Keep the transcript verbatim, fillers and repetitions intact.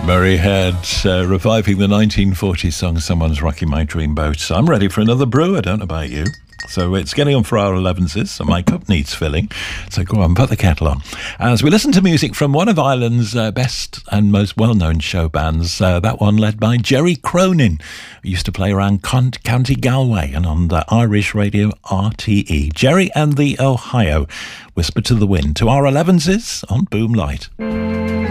Murray Head, uh, reviving the nineteen forties song Someone's Rocking My Dream Boat. I'm ready for another brew, I don't know about you. So it's getting on for our elevenses, so my cup needs filling. So go on, put the kettle on. As we listen to music from one of Ireland's uh, best and most well-known show bands, uh, that one led by Jerry Cronin, who used to play around Con- County Galway and on the Irish radio R T E. Jerry and the Ohio, Whisper to the Wind, to our elevenses on Boom Light.